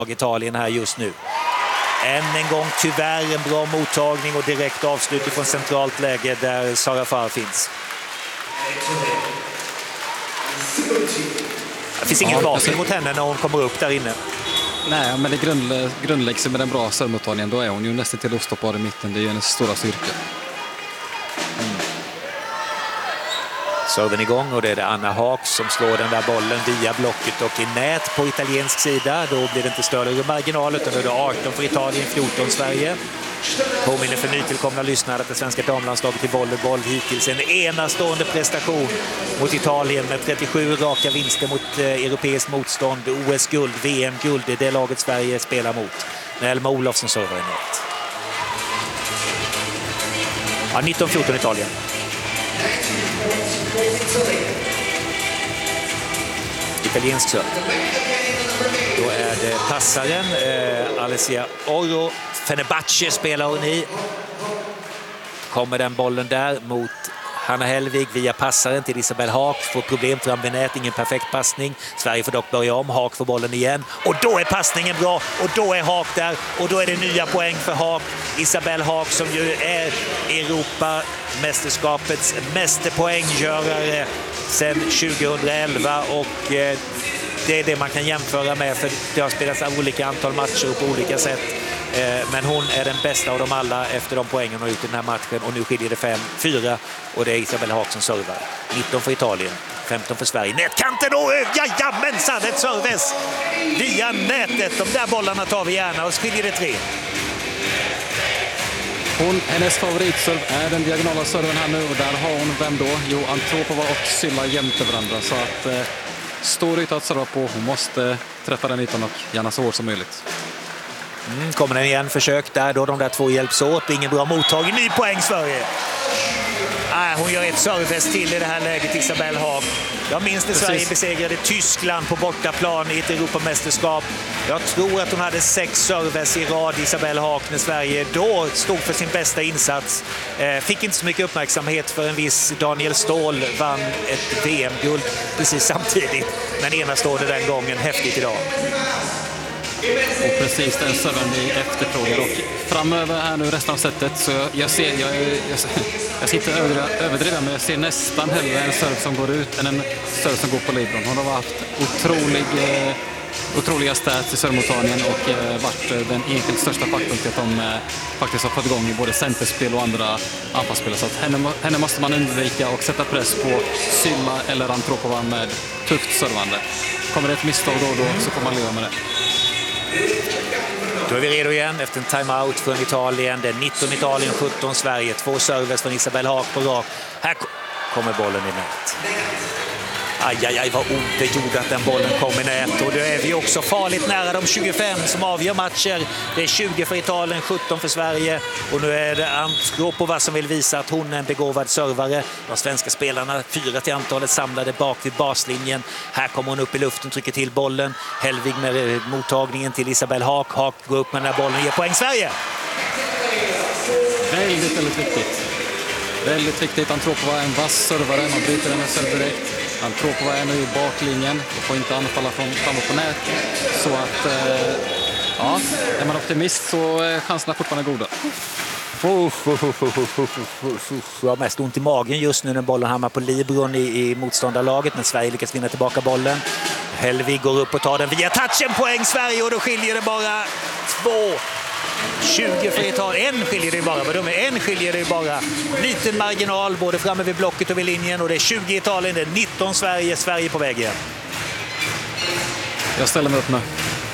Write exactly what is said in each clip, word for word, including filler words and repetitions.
Italien här just nu. Än en gång tyvärr en bra mottagning och direkt avslut från centralt läge där Sara Farr finns. Det finns ingen ja, vapen mot henne när hon kommer upp där inne. Nej, men det grundlä grundläggs med en bra servmottagning. Då är hon ju nästan till ostoppbar i mitten. Det är ju hennes stora styrka. Mm. Serven igång och det är det Anna Haak som slår den där bollen via blocket och i nät på italiensk sida. Då blir det inte större marginal utan då är det arton för Italien, fjorton Sverige. Påminner för nytillkomna lyssnare att det svenska damlandslaget i volleyboll hittills en enastående prestation mot Italien med trettiosju raka vinster mot eh, europeiskt motstånd, O S-guld, V M-guld. Det är det laget Sverige spelar mot. När Elma Olofsson servar i nät. Ja, nitton fjorton Italien. Italiensk serv. Då är det passaren eh, Alessia Oro. Fenerbahce spelar hon i. Kommer den bollen där mot Hanna Hellvig via passaren till Isabel Haak. Får problem fram vid nät, ingen perfekt passning. Sverige får dock börja om, Haak får bollen igen. Och då är passningen bra och då är Haak där. Och då är det nya poäng för Haak. Isabel Haak som ju är Europamästerskapets mästerpoänggörare sedan tjugohundraelva och eh, det är det man kan jämföra med för det har spelats av olika antal matcher på olika sätt. Men hon är den bästa av dem alla efter de poängen hon har gjort i den här matchen. Och nu skiljer det fem fyra och det är Isabel Haak som servar. nitton för Italien, femton för Sverige. Nätkanten och jajamensan, ett serves via nätet. De där bollarna tar vi gärna och skiljer det tre. Hon, hennes favoritserv är den diagonala serven här nu och där har hon vem då? Jo, Antropova och Sylla jämte varandra så att eh, stor yta att serva på. Hon måste träffa den ytan och gärna så hårt som möjligt. Mm, kommer den igen, försök där då de där två hjälps åt. Ingen bra mottagning, ny poäng Sverige. Ah, hon gör ett service till i det här läget, Isabel Haak. Jag minns när Sverige besegrade Tyskland på bortaplan i ett Europamästerskap. Jag tror att hon hade sex service i rad, Isabel Haak, när Sverige då stod för sin bästa insats. Eh, fick inte så mycket uppmärksamhet för en viss Daniel Ståhl vann ett V M-guld precis samtidigt. Men enastående den gången, häftigt idag. Och precis den serven vi efterfrågar och framöver här nu resten av sättet så jag, jag ser jag, jag, jag sitter överdriven men jag ser nästan hellre en serv som går ut än en serv som går på libron. Hon har haft otrolig, eh, otroliga stats i servmottagningen och eh, varit den enskilt största faktorn till att de eh, faktiskt har fått igång i både centerspel och andra anfallsspel. Så att henne, henne måste man undvika och sätta press på Sylla eller Antropova med tufft servande. Kommer det ett misstag då, då så får man leva med det. Då är vi redo igen efter en timeout från Italien. Det är nitton Italien, sjutton Sverige. Två servers från Isabel Haak på rak. Här kommer bollen i nät. Aj, aj, aj, vad ont det gjorde att den bollen kom i nät. Och då är vi också farligt nära de tjugofem som avgör matcher. Det är tjugo för Italien, sjutton för Sverige. Och nu är det Antropova som vill visa att hon är en begåvad servare. De svenska spelarna, fyra till antalet, samlade bak vid baslinjen. Här kommer hon upp i luften, trycker till bollen. Hellvig med mottagningen till Isabel Haak. Haak går upp med den här bollen och ger poäng Sverige. Väldigt, väldigt viktigt. Väldigt viktigt. Antropova är en vass servare. Man bryter den med serv direkt. Antropova är nu i baklinjen och får inte anfalla från framåt på nät. Så att, eh, ja, är man optimist så är chanserna fortfarande goda. Jag har mest ont i magen just nu när bollen hamnar på libron i, i motståndarlaget. Men Sverige lyckas vinna tillbaka bollen. Hellvig går upp och tar den via touchen, poäng Sverige och då skiljer det bara två. tjugo för Italien, en skiljer det bara, vad de är, en skiljer det bara. Liten marginal både framme vid blocket och vid linjen och det är tjugo Italien, det är nitton Sverige, Sverige på väg igen. Jag ställer mig upp nu.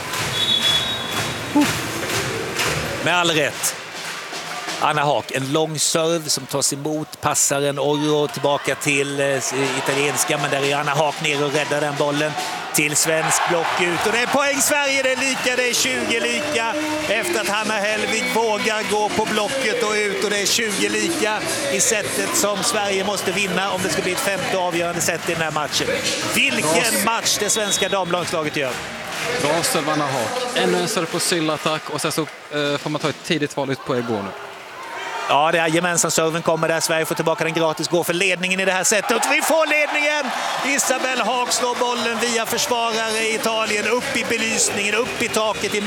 Med all rätt. Anna Haak, en lång serv som tas emot, passaren Oro tillbaka till eh, italienska, men där är Anna Haak ner och räddar den bollen till svensk block ut och det är poäng Sverige, det är lika, det är tjugo lika efter att Hanna Hellvig vågar gå på blocket och ut och det är tjugo lika i sättet som Sverige måste vinna om det ska bli ett femte avgörande sätt i den här matchen. Vilken match det svenska damlandslaget gör. Bra serv Anna Haak, ännu en serv på Sylla-attack och sen så eh, får man ta ett tidigt val ut på Ego nu. Ja, det är gemensam serven kommer där. Sverige får tillbaka den gratis, går för ledningen i det här sättet. Vi får ledningen! Isabelle Haag slår bollen via försvarare i Italien upp i belysningen, upp i taket i